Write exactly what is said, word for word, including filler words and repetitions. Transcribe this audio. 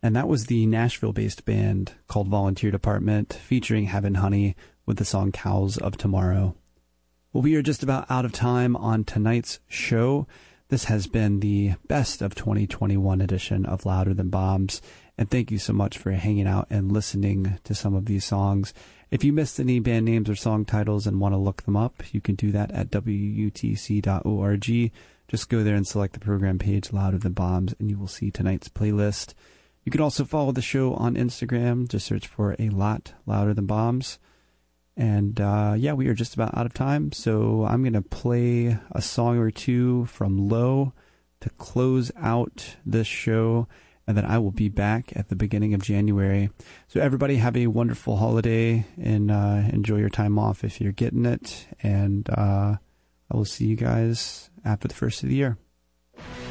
And that was the Nashville-based band called Volunteer Department, featuring Heaven Honey with the song Cows of Tomorrow. Well, we are just about out of time on tonight's show. This has been the best of twenty twenty-one edition of Louder Than Bombs, and thank you so much for hanging out and listening to some of these songs. If you missed any band names or song titles and want to look them up, you can do that at W U T C dot org. Just go there and select the program page, Louder Than Bombs, and you will see tonight's playlist. You can also follow the show on Instagram. Just search for A Lot Louder Than Bombs. And uh, yeah, we are just about out of time, so I'm going to play a song or two from Low to close out this show, and then I will be back at the beginning of January. So everybody have a wonderful holiday, and uh, enjoy your time off if you're getting it, and uh, I will see you guys after the first of the year.